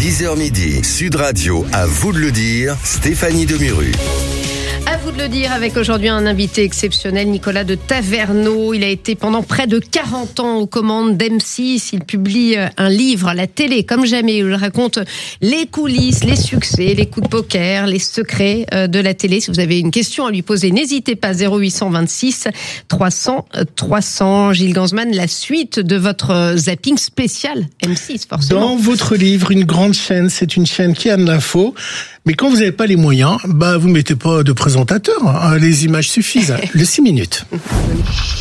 10h midi, Sud Radio, à vous de le dire, Stéphanie Demuru. À vous de le dire, avec aujourd'hui un invité exceptionnel, Nicolas de Taverneau. Il a été pendant près de 40 ans aux commandes d'M6. Il publie un livre à la télé comme jamais, où il raconte les coulisses, les succès, les coups de poker, les secrets de la télé. Si vous avez une question à lui poser, n'hésitez pas, 0826 300 300. Gilles Gansman, la suite de votre zapping spécial M6, forcément. Dans votre livre, une grande chaîne, c'est une chaîne qui a de l'info. Mais quand vous n'avez pas les moyens, vous mettez pas de présentateur. Les images suffisent. Le 6 minutes.